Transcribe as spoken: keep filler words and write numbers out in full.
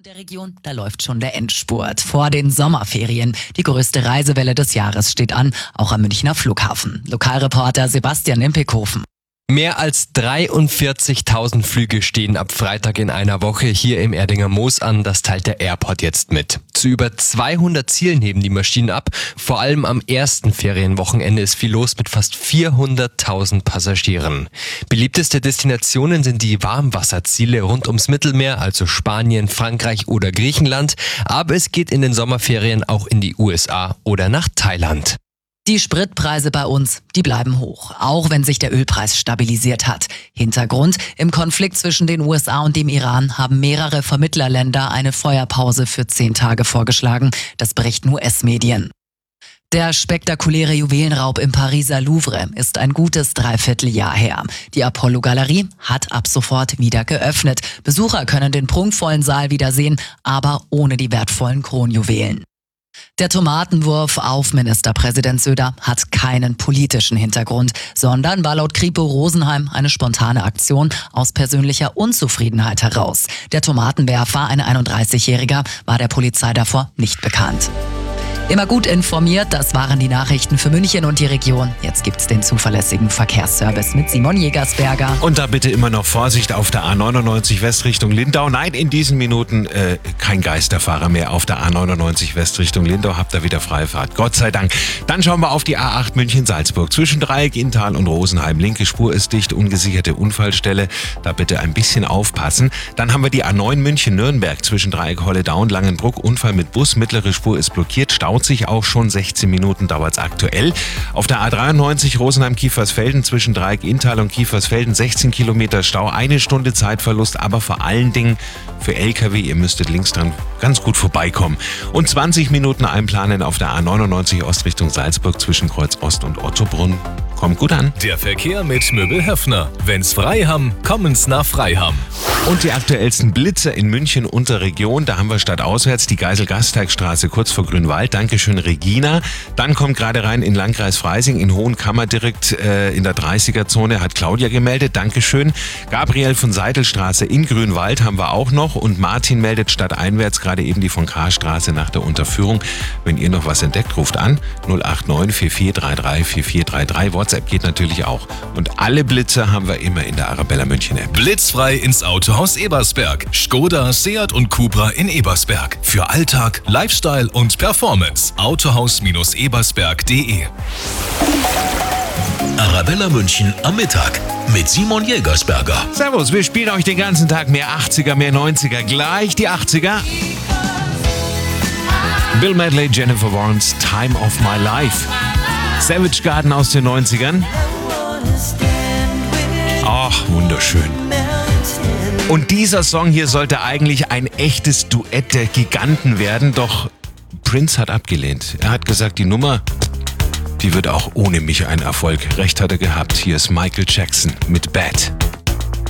Der Region, da läuft schon der Endspurt vor den Sommerferien. Die größte Reisewelle des Jahres steht an, auch am Münchner Flughafen. Lokalreporter Sebastian Impekhofen. Mehr als dreiundvierzigtausend Flüge stehen ab Freitag in einer Woche hier im Erdinger Moos an, das teilt der Airport jetzt mit. Zu über zweihundert Zielen heben die Maschinen ab. Vor allem am ersten Ferienwochenende ist viel los mit fast vierhunderttausend Passagieren. Beliebteste Destinationen sind die Warmwasserziele rund ums Mittelmeer, also Spanien, Frankreich oder Griechenland. Aber es geht in den Sommerferien auch in die U S A oder nach Thailand. Die Spritpreise bei uns, die bleiben hoch, auch wenn sich der Ölpreis stabilisiert hat. Hintergrund: Im Konflikt zwischen den U S A und dem Iran haben mehrere Vermittlerländer eine Feuerpause für zehn Tage vorgeschlagen. Das berichten U S-Medien. Der spektakuläre Juwelenraub im Pariser Louvre ist ein gutes Dreivierteljahr her. Die Apollo-Galerie hat ab sofort wieder geöffnet. Besucher können den prunkvollen Saal wieder sehen, aber ohne die wertvollen Kronjuwelen. Der Tomatenwurf auf Ministerpräsident Söder hat keinen politischen Hintergrund, sondern war laut Kripo Rosenheim eine spontane Aktion aus persönlicher Unzufriedenheit heraus. Der Tomatenwerfer, ein einunddreißigjähriger, war der Polizei davor nicht bekannt. Immer gut informiert, das waren die Nachrichten für München und die Region. Jetzt gibt's den zuverlässigen Verkehrsservice mit Simon Jägersberger. Und da bitte immer noch Vorsicht auf der A neunundneunzig West Richtung Lindau. Nein, in diesen Minuten äh, kein Geisterfahrer mehr auf der A neunundneunzig West Richtung Lindau. Habt ihr wieder Freifahrt, Gott sei Dank. Dann schauen wir auf die A acht München-Salzburg. Zwischen Dreieck, Inntal und Rosenheim. Linke Spur ist dicht, ungesicherte Unfallstelle. Da bitte ein bisschen aufpassen. Dann haben wir die A neun München-Nürnberg. Zwischen Dreieck, Holledau und Langenbruck. Unfall mit Bus. Mittlere Spur ist blockiert. Staut sich auch schon, sechzehn Minuten dauert es aktuell. Auf der A dreiundneunzig Rosenheim-Kiefersfelden zwischen Dreieck, Inntal und Kiefersfelden sechzehn Kilometer Stau, eine Stunde Zeitverlust, aber vor allen Dingen für L K W, ihr müsstet links dran ganz gut vorbeikommen. Und zwanzig Minuten einplanen auf der A neunundneunzig Ost Richtung Salzburg zwischen Kreuz Ost und Ottobrunn. Kommt gut an. Der Verkehr mit Möbel Höffner. Wenn's frei haben, kommen's nach Freiham. Und die aktuellsten Blitze in München und der Region. Da haben wir stadtauswärts die Geisel-Gasteigstraße kurz vor Grünwald. Dankeschön, Regina. Dann kommt gerade rein in Landkreis Freising, in Hohenkammer direkt äh, in der dreißiger-Zone, hat Claudia gemeldet. Dankeschön. Gabriel von Seidelstraße in Grünwald haben wir auch noch. Und Martin meldet stadteinwärts gerade eben die von K-Straße nach der Unterführung. Wenn ihr noch was entdeckt, ruft an null acht neun vier vier drei drei vier vier drei drei. WhatsApp geht natürlich auch. Und alle Blitze haben wir immer in der Arabella München App. Blitzfrei ins Autohaus Ebersberg. Skoda, Seat und Cupra in Ebersberg. Für Alltag, Lifestyle und Performance. autohaus ebersberg punkt de. Arabella München am Mittag mit Simon Jägersberger. Servus, wir spielen euch den ganzen Tag mehr achtziger, mehr neunziger. Gleich die achtziger. Bill Medley, Jennifer Warnes, Time of My Life. Savage Garden aus den neunzigern. Ach, wunderschön. Und dieser Song hier sollte eigentlich ein echtes Duett der Giganten werden, doch Prince hat abgelehnt. Er hat gesagt, die Nummer, die wird auch ohne mich ein Erfolg. Recht hat er gehabt. Hier ist Michael Jackson mit Bad.